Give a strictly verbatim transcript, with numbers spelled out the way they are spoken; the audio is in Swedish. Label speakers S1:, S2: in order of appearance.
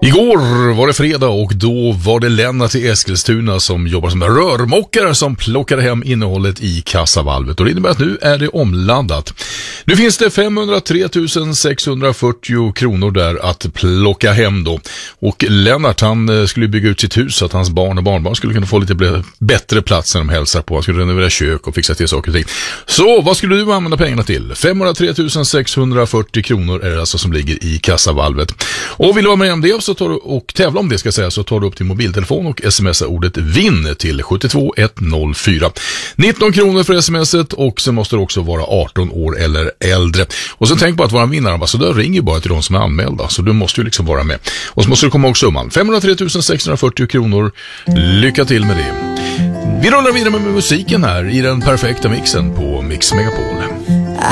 S1: Igår var det fredag och då var det Lennart i Eskilstuna som jobbar som rörmokare som plockade hem innehållet i kassavalvet. Och det innebär att nu är det omladdat. Nu finns det femhundratre tusen sexhundrafyrtio kronor där att plocka hem då. Och Lennart, han skulle bygga ut sitt hus så att hans barn och barnbarn skulle kunna få lite bättre plats när de hälsar på. Han skulle renovera kök och fixa till saker och ting. Så vad skulle du använda pengarna till? femhundratre tusen sexhundrafyrtio kronor är det alltså som ligger i kassavalvet. Och vill du vara med om det så tar du, och tävla om det ska jag säga, så tar du upp din mobiltelefon och smsar ordet vinn till sju två ett noll fyra. nitton kronor för smset och så måste du också vara arton år eller äldre. Och så tänk på att våra vinnarambassadör ringer bara till de som är anmälda, så du måste ju liksom vara med. Och så måste du komma ihåg summan femhundratre tusen sexhundrafyrtio kronor. Lycka till med det. Vi rullar vidare med musiken här i den perfekta mixen på Mix Megapol.